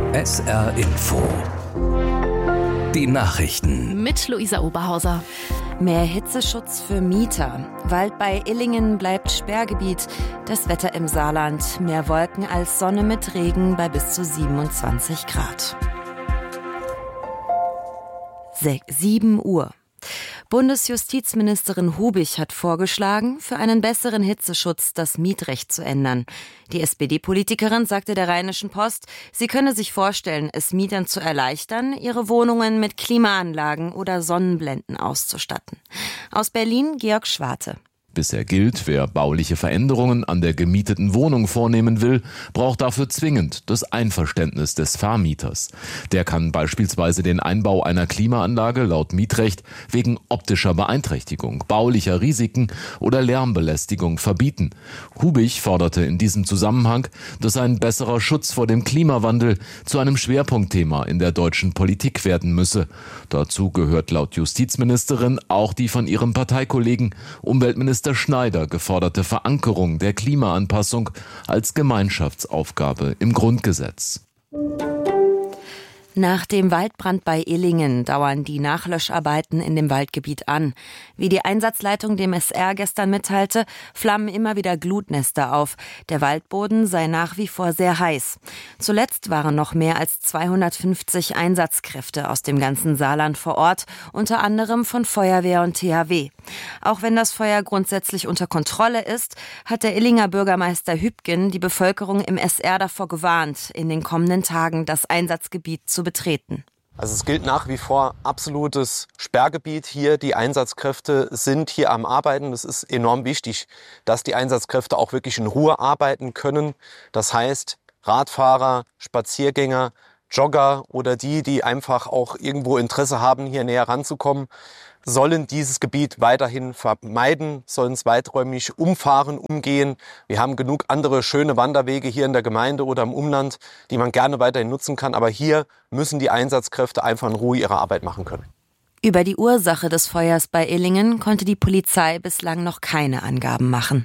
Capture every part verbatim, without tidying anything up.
S R Info. Die Nachrichten. Mit Luisa Oberhauser. Mehr Hitzeschutz für Mieter. Wald bei Illingen bleibt Sperrgebiet. Das Wetter im Saarland. Mehr Wolken als Sonne mit Regen bei bis zu siebenundzwanzig Grad. sieben Uhr. Bundesjustizministerin Hubich hat vorgeschlagen, für einen besseren Hitzeschutz das Mietrecht zu ändern. Die S P D-Politikerin sagte der Rheinischen Post, sie könne sich vorstellen, es Mietern zu erleichtern, ihre Wohnungen mit Klimaanlagen oder Sonnenblenden auszustatten. Aus Berlin Georg Schwarte. Bisher gilt, wer bauliche Veränderungen an der gemieteten Wohnung vornehmen will, braucht dafür zwingend das Einverständnis des Vermieters. Der kann beispielsweise den Einbau einer Klimaanlage laut Mietrecht wegen optischer Beeinträchtigung, baulicher Risiken oder Lärmbelästigung verbieten. Hubich forderte in diesem Zusammenhang, dass ein besserer Schutz vor dem Klimawandel zu einem Schwerpunktthema in der deutschen Politik werden müsse. Dazu gehört laut Justizministerin auch die von ihrem Parteikollegen Umweltminister Schneider geforderte Verankerung der Klimaanpassung als Gemeinschaftsaufgabe im Grundgesetz. Nach dem Waldbrand bei Illingen dauern die Nachlöscharbeiten in dem Waldgebiet an. Wie die Einsatzleitung dem S R gestern mitteilte, flammen immer wieder Glutnester auf. Der Waldboden sei nach wie vor sehr heiß. Zuletzt waren noch mehr als zweihundertfünfzig Einsatzkräfte aus dem ganzen Saarland vor Ort, unter anderem von Feuerwehr und T H W. Auch wenn das Feuer grundsätzlich unter Kontrolle ist, hat der Illinger Bürgermeister Hübgen die Bevölkerung im S R davor gewarnt, in den kommenden Tagen das Einsatzgebiet zu betreten. Also es gilt nach wie vor absolutes Sperrgebiet hier. Die Einsatzkräfte sind hier am Arbeiten. Es ist enorm wichtig, dass die Einsatzkräfte auch wirklich in Ruhe arbeiten können. Das heißt, Radfahrer, Spaziergänger, Jogger oder die, die einfach auch irgendwo Interesse haben, hier näher ranzukommen, sollen dieses Gebiet weiterhin vermeiden, sollen es weiträumig umfahren, umgehen. Wir haben genug andere schöne Wanderwege hier in der Gemeinde oder im Umland, die man gerne weiterhin nutzen kann. Aber hier müssen die Einsatzkräfte einfach in Ruhe ihre Arbeit machen können. Über die Ursache des Feuers bei Illingen konnte die Polizei bislang noch keine Angaben machen.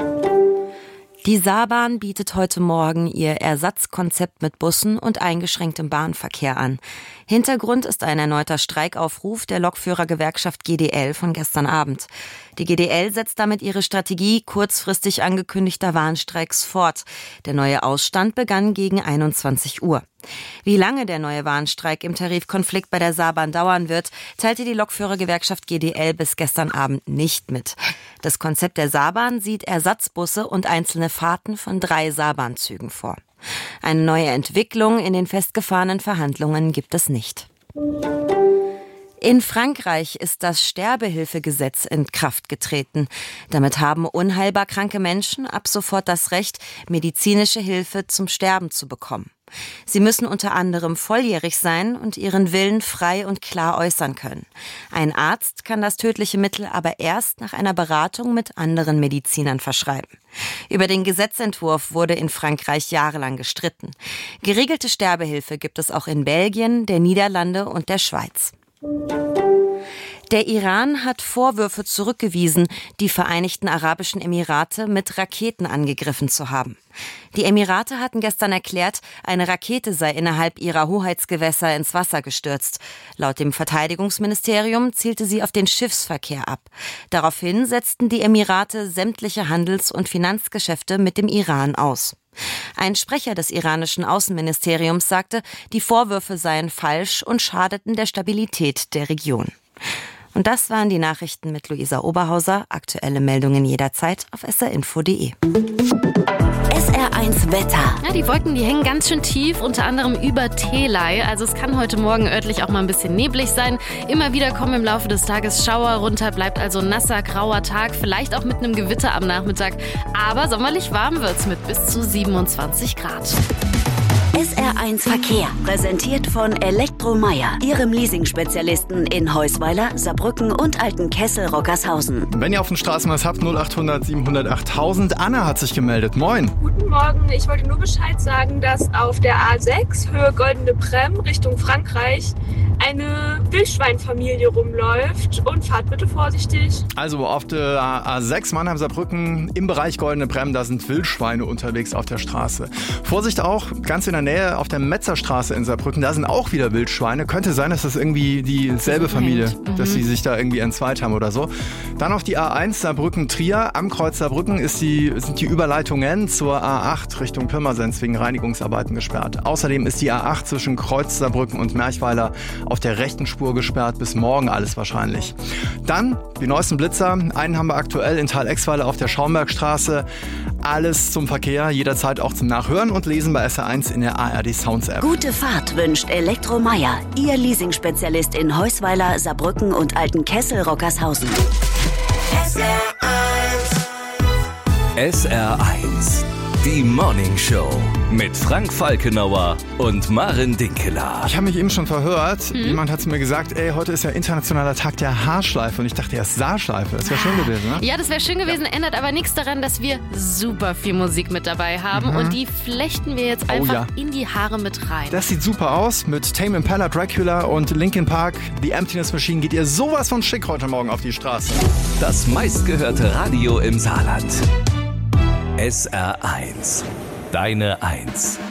Die Saarbahn bietet heute Morgen ihr Ersatzkonzept mit Bussen und eingeschränktem Bahnverkehr an. Hintergrund ist ein erneuter Streikaufruf der Lokführergewerkschaft G D L von gestern Abend. Die G D L setzt damit ihre Strategie kurzfristig angekündigter Warnstreiks fort. Der neue Ausstand begann gegen einundzwanzig Uhr. Wie lange der neue Warnstreik im Tarifkonflikt bei der Saarbahn dauern wird, teilte die Lokführergewerkschaft G D L bis gestern Abend nicht mit. Das Konzept der Saarbahn sieht Ersatzbusse und einzelne Fahrten von drei Saarbahnzügen vor. Eine neue Entwicklung in den festgefahrenen Verhandlungen gibt es nicht. In Frankreich ist das Sterbehilfegesetz in Kraft getreten. Damit haben unheilbar kranke Menschen ab sofort das Recht, medizinische Hilfe zum Sterben zu bekommen. Sie müssen unter anderem volljährig sein und ihren Willen frei und klar äußern können. Ein Arzt kann das tödliche Mittel aber erst nach einer Beratung mit anderen Medizinern verschreiben. Über den Gesetzentwurf wurde in Frankreich jahrelang gestritten. Geregelte Sterbehilfe gibt es auch in Belgien, der Niederlande und der Schweiz. Der Iran hat Vorwürfe zurückgewiesen, die Vereinigten Arabischen Emirate mit Raketen angegriffen zu haben. Die Emirate hatten gestern erklärt, eine Rakete sei innerhalb ihrer Hoheitsgewässer ins Wasser gestürzt. Laut dem Verteidigungsministerium zielte sie auf den Schiffsverkehr ab. Daraufhin setzten die Emirate sämtliche Handels- und Finanzgeschäfte mit dem Iran aus. Ein Sprecher des iranischen Außenministeriums sagte, die Vorwürfe seien falsch und schadeten der Stabilität der Region. Und das waren die Nachrichten mit Luisa Oberhauser. Aktuelle Meldungen jederzeit auf s r info punkt d e. S R eins Wetter. Ja, die Wolken, die hängen ganz schön tief, unter anderem über Telei. Also es kann heute Morgen örtlich auch mal ein bisschen neblig sein. Immer wieder kommen im Laufe des Tages Schauer runter, bleibt also ein nasser, grauer Tag, vielleicht auch mit einem Gewitter am Nachmittag. Aber sommerlich warm wird's mit bis zu siebenundzwanzig Grad. S R eins Verkehr, präsentiert von Elektromeier, Ihrem Leasing-Spezialisten in Heusweiler, Saarbrücken und Altenkessel-Rockershausen. Wenn ihr auf den Straßen was habt, null achthundert siebenhundertachttausend. Anna hat sich gemeldet. Moin. Guten Morgen, ich wollte nur Bescheid sagen, dass auf der A sechs, Höhe Goldene Brem, Richtung Frankreich, eine Wildschweinfamilie rumläuft und fahrt bitte vorsichtig. Also auf der A sechs Mannheim-Saarbrücken im Bereich Goldene Brem, da sind Wildschweine unterwegs auf der Straße. Vorsicht auch, ganz in der Nähe auf der Metzerstraße in Saarbrücken, da sind auch wieder Wildschweine. Könnte sein, dass das irgendwie dieselbe Familie, mhm. dass sie sich da irgendwie entzweit haben oder so. Dann auf die A eins Saarbrücken-Trier. Am Kreuz Saarbrücken ist die, sind die Überleitungen zur A acht Richtung Pirmasens wegen Reinigungsarbeiten gesperrt. Außerdem ist die A acht zwischen Kreuz Saarbrücken und Merchweiler auf der rechten Spur gesperrt. Bis morgen alles wahrscheinlich. Dann die neuesten Blitzer. Einen haben wir aktuell in Thalexweiler auf der Schaumbergstraße. Alles zum Verkehr, jederzeit auch zum Nachhören und Lesen bei S R eins in der A R D Sounds App. Gute Fahrt wünscht Elektromeier, Ihr Leasingspezialist in Heusweiler, Saarbrücken und Altenkessel-Rockershausen. S R eins. S R eins. Die Morning Show mit Frank Falkenauer und Maren Dinkeler. Ich habe mich eben schon verhört. Hm? Jemand hat zu mir gesagt, ey, heute ist ja internationaler Tag der Haarschleife. Und ich dachte, ja, Saarschleife. Das wäre schön gewesen, ne? Ja, das wäre schön gewesen. Ja. Ändert aber nichts daran, dass wir super viel Musik mit dabei haben. Mhm. Und die flechten wir jetzt einfach oh, ja. in die Haare mit rein. Das sieht super aus. Mit Tame Impala, Dracula und Linkin Park, The Emptiness Machine, geht ihr sowas von schick heute Morgen auf die Straße. Das meistgehörte Radio im Saarland. S R eins. Deine Eins.